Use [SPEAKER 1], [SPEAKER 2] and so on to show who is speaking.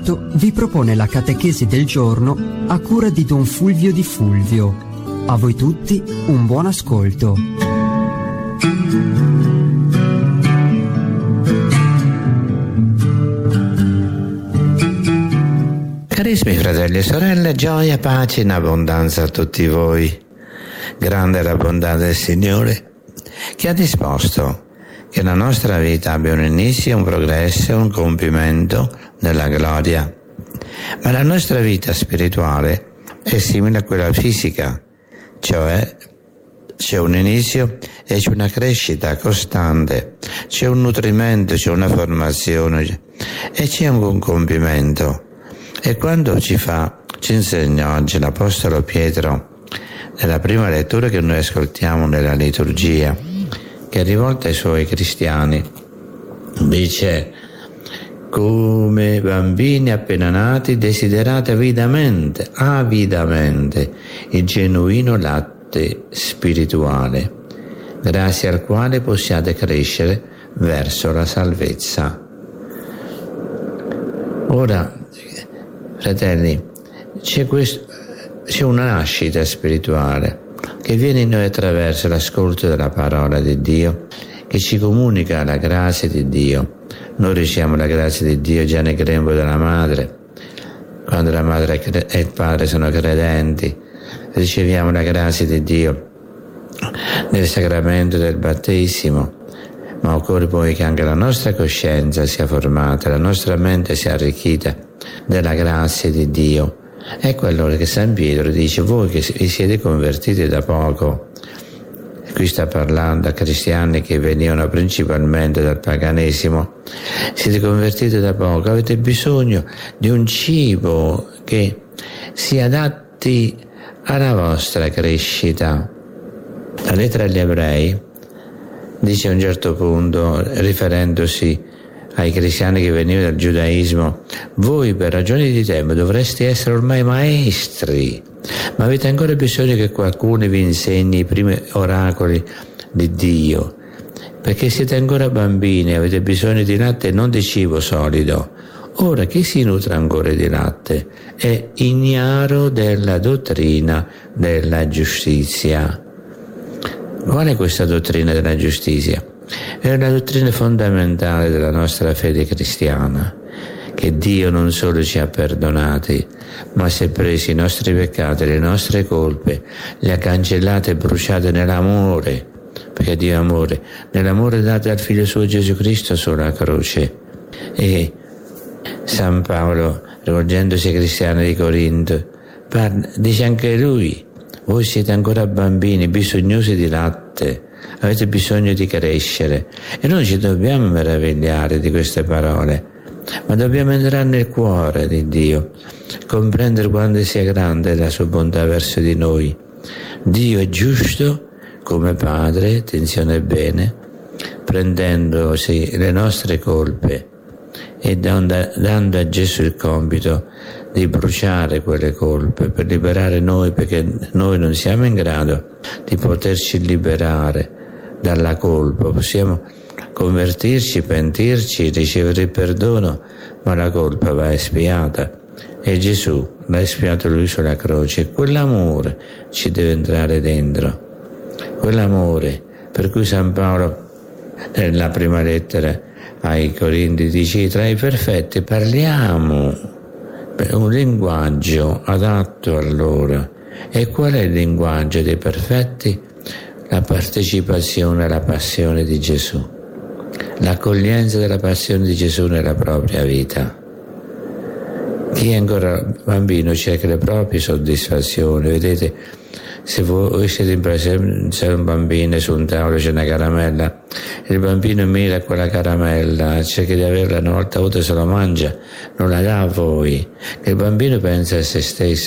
[SPEAKER 1] Vi propone la catechesi del giorno a cura di Don Fulvio Di Fulvio. A voi tutti un buon ascolto.
[SPEAKER 2] Carissimi fratelli e sorelle, gioia, pace in abbondanza a tutti voi. Grande è la bontà del Signore che ha disposto che la nostra vita abbia un inizio, un progresso, un compimento nella gloria. Ma la nostra vita spirituale è simile a quella fisica, cioè c'è un inizio e c'è una crescita costante, c'è un nutrimento, c'è una formazione e c'è un compimento. E quando ci insegna oggi l'Apostolo Pietro nella prima lettura che noi ascoltiamo nella liturgia, che è rivolta ai suoi cristiani, dice: come bambini appena nati desiderate avidamente il genuino latte spirituale, grazie al quale possiate crescere verso la salvezza. Ora, fratelli, c'è una nascita spirituale che viene in noi attraverso l'ascolto della parola di Dio, che ci comunica la grazia di Dio. Noi riceviamo la grazia di Dio già nel grembo della madre, quando la madre e il padre sono credenti. Riceviamo la grazia di Dio nel sacramento del battesimo, ma occorre poi che anche la nostra coscienza sia formata, la nostra mente sia arricchita della grazia di Dio. Ecco allora che San Pietro dice: voi che vi siete convertiti da poco, qui sta parlando a cristiani che venivano principalmente dal paganesimo, siete convertiti da poco, avete bisogno di un cibo che si adatti alla vostra crescita. La lettera agli Ebrei dice a un certo punto, riferendosi ai cristiani che venivano dal giudaismo: voi per ragioni di tempo dovreste essere ormai maestri, ma avete ancora bisogno che qualcuno vi insegni i primi oracoli di Dio, perché siete ancora bambini, avete bisogno di latte e non di cibo solido. Ora chi si nutre ancora di latte è ignaro della dottrina della giustizia. Qual è questa dottrina della giustizia? È la dottrina fondamentale della nostra fede cristiana, che Dio non solo ci ha perdonati, ma si è preso i nostri peccati, le nostre colpe, le ha cancellate e bruciate nell'amore, perché Dio è amore, nell'amore dato al Figlio suo Gesù Cristo sulla croce. E San Paolo, rivolgendosi ai cristiani di Corinto, dice anche lui: voi siete ancora bambini, bisognosi di latte, avete bisogno di crescere. E noi ci dobbiamo meravigliare di queste parole, ma dobbiamo entrare nel cuore di Dio, comprendere quanto sia grande la sua bontà verso di noi. Dio è giusto come Padre, attenzione bene, prendendosi le nostre colpe e dando a Gesù il compito di bruciare quelle colpe per liberare noi, perché noi non siamo in grado di poterci liberare dalla colpa. Possiamo convertirci, pentirci, ricevere il perdono, ma la colpa va espiata e Gesù l'ha espiato lui sulla croce. Quell'amore ci deve entrare dentro, quell'amore per cui San Paolo nella prima lettera ai Corinti dice: tra i perfetti parliamo un linguaggio adatto a loro. E qual è il linguaggio dei perfetti? La partecipazione alla passione di Gesù, l'accoglienza della passione di Gesù nella propria vita. Chi è ancora bambino cerca le proprie soddisfazioni. Vedete, se voi siete in presenza, c'è un bambino e su un tavolo c'è una caramella, il bambino mira a quella caramella, cerca di averla, una volta se lo mangia, non la dà a voi. Il bambino pensa a se stesso.